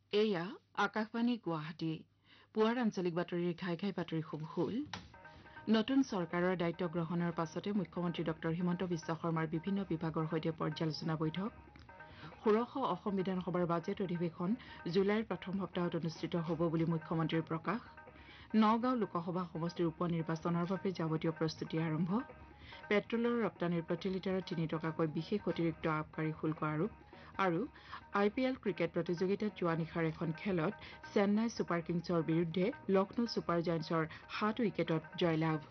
এয়া আকাশবাণী গুৱাহাটী পুৱাৰ আঞ্চলিক বাতৰিৰ ঘাই বাতৰিসমূহ হ'ল নতুন চৰকাৰৰ দায়িত্ব গ্ৰহণৰ পাছতে মুখ্যমন্ত্ৰী ডঃ হিমন্ত বিশ্ব শৰ্মাৰ বিভিন্ন বিভাগৰ সৈতে পৰ্যালোচনা বৈঠক ষোড়শ অসম বিধানসভাৰ বাজেট অধিৱেশন জুলাইৰ প্ৰথম সপ্তাহত অনুষ্ঠিত হ'ব বুলি মুখ্যমন্ত্ৰীৰ প্ৰকাশ নগাঁও লোকসভা সমষ্টিৰ উপ নিৰ্বাচনৰ বাবে যাৱতীয় প্ৰস্তুতি আৰম্ভ পেট্ৰলৰ ৰপ্তানিৰ প্ৰতি লিটাৰত ৩ টকাকৈ বিশেষ অতিৰিক্ত আবকাৰী শুল্ক আৰোপ আৰু IPL ক্ৰিকেট প্ৰতিযোগিতাত যোৱা নিশাৰ এখন খেলত চেন্নাই ছুপাৰ কিংছৰ বিৰুদ্ধে লক্ষ্ণৌ ছুপাৰ জায়ান্টছৰ ৭ উইকেটত জয়লাভ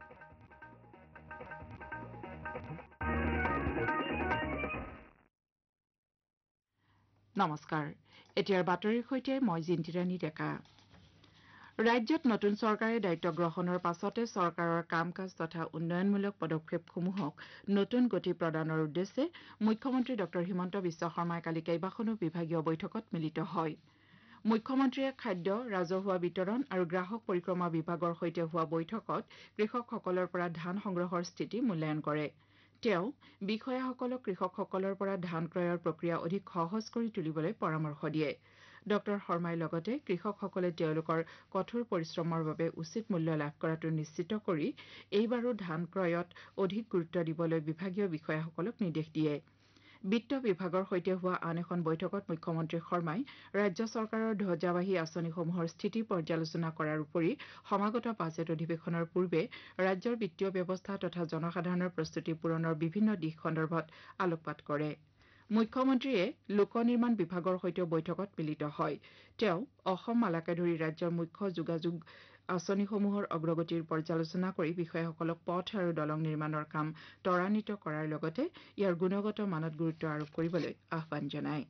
নমস্কাৰ এতিয়াৰ বাতৰিৰ সৈতে মই জিন্তিৰাণী ডেকা ৰাজ্যত নতুন চৰকাৰে দায়িত্ব গ্ৰহণৰ পাছতে চৰকাৰৰ কাম কাজ তথা উন্নয়নমূলক পদক্ষেপসমূহক নতুন গতি প্ৰদানৰ উদ্দেশ্যে মুখ্যমন্ত্ৰী ডঃ হিমন্ত বিশ্ব শৰ্মাই কালি কেইবাখনো বিভাগীয় বৈঠকত মিলিত হয় মুখ্যমন্ত্ৰীয়ে খাদ্য ৰাজহুৱা বিতৰণ আৰু গ্ৰাহক পৰিক্ৰমা বিভাগৰ সৈতে হোৱা বৈঠকত কৃষকসকলৰ পৰা ধান সংগ্ৰহৰ স্থিতি মূল্যায়ন কৰে তেওঁ বিষয়াসকলক কৃষকসকলৰ পৰা ধান ক্ৰয়ৰ প্ৰক্ৰিয়া অধিক সহজ কৰি তুলিবলৈ পৰামৰ্শ দিয়ে ডঃ শৰ্মাই লগতে কৃষকসকলে তেওঁলোকৰ কঠোৰ পৰিশ্ৰমৰ বাবে উচিত মূল্য লাভ কৰাটো নিশ্চিত কৰি এইবাৰো ধান ক্ৰয়ত অধিক গুৰুত্ব দিবলৈ বিভাগীয় বিষয়াসকলক নিৰ্দেশ দিয়ে বিত্ত বিভাগৰ সৈতে হোৱা আন এখন বৈঠকত মুখ্যমন্ত্ৰী শৰ্মাই ৰাজ্য চৰকাৰৰ ধ্বজাবাহী আঁচনিসমূহৰ স্থিতি পৰ্যালোচনা কৰাৰ উপৰি সমাগত বাজেট অধিৱেশনৰ পূৰ্বে ৰাজ্যৰ বিত্তীয় ব্যৱস্থা তথা জনসাধাৰণৰ প্ৰস্তুতি পূৰণৰ বিভিন্ন দিশ সন্দৰ্ভত আলোকপাত কৰে মুখ্যমন্ত্ৰীয়ে লোক নিৰ্মাণ বিভাগৰ সৈতে বৈঠকত মিলিত হয় তেওঁ অসম মালাকে ধৰি ৰাজ্যৰ মুখ্য যোগাযোগ আঁচনিসমূহৰ অগ্ৰগতিৰ পৰ্যালোচনা কৰি বিষয়াসকলক পথ আৰু দলং নিৰ্মাণৰ কাম ত্বৰান্বিত কৰাৰ লগতে ইয়াৰ গুণগত মানত গুৰুত্ব আৰোপ কৰিবলৈ আহ্বান জনায়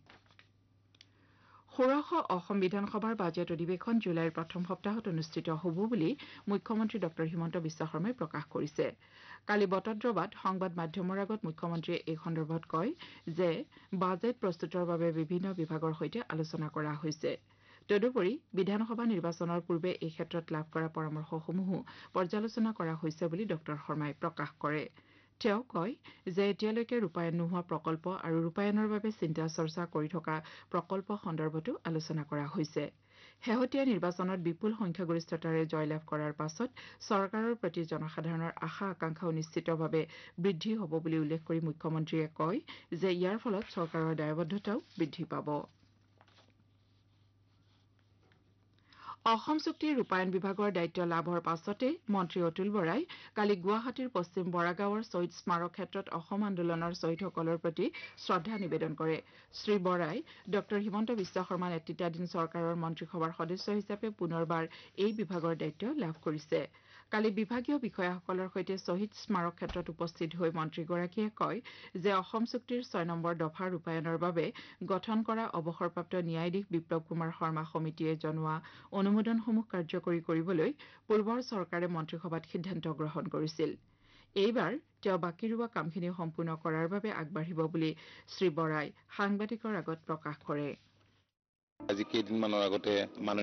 ষোড়শ অসম বিধানসভাৰ বাজেট অধিৱেশন জুলাইৰ প্ৰথম সপ্তাহত অনুষ্ঠিত হ'ব বুলি মুখ্যমন্ত্ৰী ডঃ হিমন্ত বিশ্ব শৰ্মাই প্ৰকাশ কৰিছে কালি বটদ্ৰৱাত সংবাদ মাধ্যমৰ আগত মুখ্যমন্ত্ৰীয়ে এই সন্দৰ্ভত কয় যে বাজেট প্ৰস্তুতৰ বাবে বিভিন্ন বিভাগৰ সৈতে আলোচনা কৰা হৈছে তদুপৰি বিধানসভা নিৰ্বাচনৰ পূৰ্বে এই ক্ষেত্ৰত লাভ কৰা পৰামৰ্শসমূহো পৰ্যালোচনা কৰা হৈছে বুলি ডঃ শৰ্মাই প্ৰকাশ কৰে তেওঁ কয় যে এতিয়ালৈকে ৰূপায়ণ নোহোৱা প্ৰকল্প আৰু ৰূপায়ণৰ বাবে চিন্তা চৰ্চা কৰি থকা প্ৰকল্প সন্দৰ্ভতো আলোচনা কৰা হৈছে শেহতীয়া নিৰ্বাচনত বিপুল সংখ্যাগৰিষ্ঠতাৰে জয়লাভ কৰাৰ পাছত চৰকাৰৰ প্ৰতি জনসাধাৰণৰ আশা আকাংক্ষাও নিশ্চিতভাৱে বৃদ্ধি হ'ব বুলি উল্লেখ কৰি মুখ্যমন্ত্ৰীয়ে কয় যে ইয়াৰ ফলত চৰকাৰৰ দায়বদ্ধতাও বৃদ্ধি পাব অসম চুক্তিৰ ৰূপায়ণ বিভাগৰ দায়িত্ব লাভৰ পাছতে মন্ত্ৰী অতুল বৰাই কালি গুৱাহাটীৰ পশ্চিম বৰাগাঁৱৰ শ্বহীদ স্মাৰক ক্ষেত্ৰত অসম আন্দোলনৰ শ্বহীদসকলৰ প্ৰতি শ্ৰদ্ধা নিবেদন কৰে শ্ৰী বৰাই ডঃ হিমন্ত বিশ্ব শৰ্মা নেতৃত্বাধীন চৰকাৰৰ মন্ত্ৰীসভাৰ সদস্য হিচাপে পুনৰবাৰ এই বিভাগৰ দায়িত্ব লাভ কৰিছে কালি বিভাগীয় বিষয়াসকলৰ সৈতে শ্বহীদ স্মাৰক ক্ষেত্ৰত উপস্থিত হৈ মন্ত্ৰীগৰাকীয়ে কয় যে অসম চুক্তিৰ ৬ নম্বৰ দফা ৰূপায়ণৰ বাবে গঠন কৰা অৱসৰপ্ৰাপ্ত ন্যায়াধীশ বিপ্লৱ কুমাৰ শৰ্মা সমিতিয়ে জনোৱা অনুমোদনসমূহ কাৰ্যকৰী কৰিবলৈ পূৰ্বৰ চৰকাৰে মন্ত্ৰীসভাত সিদ্ধান্ত গ্ৰহণ কৰিছিল এইবাৰ তেওঁ বাকী ৰোৱা কামখিনি সম্পূৰ্ণ কৰাৰ বাবে আগবাঢ়িব বুলি শ্ৰী বৰাই সাংবাদিকৰ আগত প্ৰকাশ কৰে আজি কেইদিনমানৰ আগতে